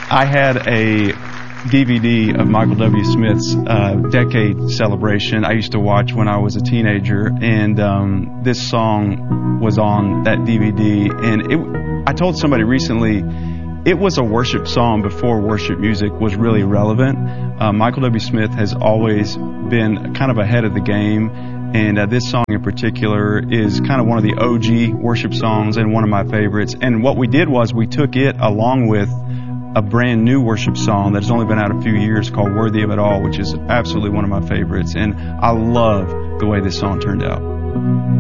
I had a DVD of Michael W. Smith's decade celebration I used to watch when I was a teenager, and this song was on that DVD. And I told somebody recently, it was a worship song before worship music was really relevant. Michael W. Smith has always been kind of ahead of the game, and this song in particular is kind of one of the OG worship songs and one of my favorites. And what we did was we took it along with a brand new worship song that has only been out a few years called Worthy of It All, which is absolutely one of my favorites. And I love the way this song turned out.